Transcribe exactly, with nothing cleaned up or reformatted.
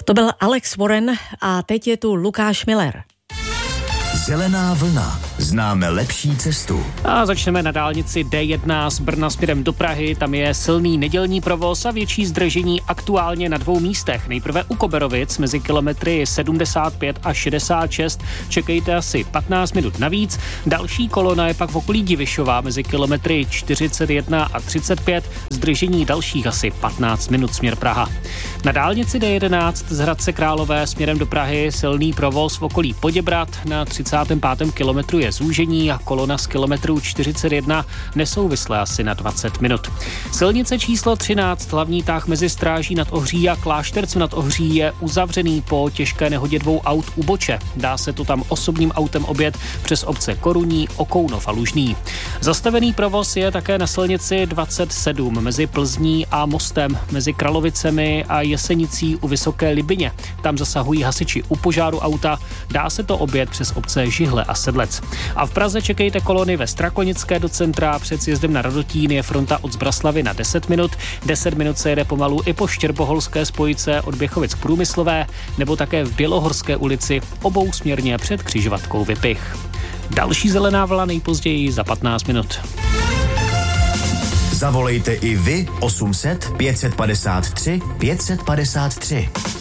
To byl Alex Warren a teď je tu Lukáš Miller. Zelená vlna. Známe lepší cestu. A začneme na dálnici D jedna z Brna směrem do Prahy. Tam je silný nedělní provoz a větší zdržení aktuálně na dvou místech. Nejprve u Koberovic mezi kilometry sedmdesát pět a šedesát šest. Čekejte asi patnáct minut navíc. Další kolona je pak v okolí Divišova mezi kilometry čtyřicet jedna a třicet pět. Zdržení dalších asi patnáct minut směr Praha. Na dálnici D jedenáct z Hradce Králové směrem do Prahy silný provoz v okolí Poděbrad. Na třicátém pátém kilometru je zúžení a kolona z kilometru čtyřicet jedna nesouvisle asi na dvacet minut. Silnice číslo třináct, hlavní tah mezi Stráží nad Ohří a Kláštercem nad Ohří je uzavřený po těžké nehodě dvou aut u Boče. Dá se to tam osobním autem objet přes obce Koruní, Okounov a Lužný. Zastavený provoz je také na silnici dvacet sedm mezi Plzní a Mostem, mezi Kralovicemi a Jesenicí u Vysoké Libyně. Tam zasahují hasiči u požáru auta. Dá se to objet přes obce Žihle a Sedlec. A v Praze čekejte kolony ve Strakonické do centra. Před sjezdem na Radotín je fronta od Zbraslavy na deset minut. deset minut se jede pomalu i po Štěrboholské spojice od Běchovic k Průmyslové, nebo také v Bělohorské ulici obou směrně před křižovatkou Vypich. Další zelená vlna nejpozději za patnáct minut. Zavolejte i vy osm set pět set padesát tři pět set padesát tři.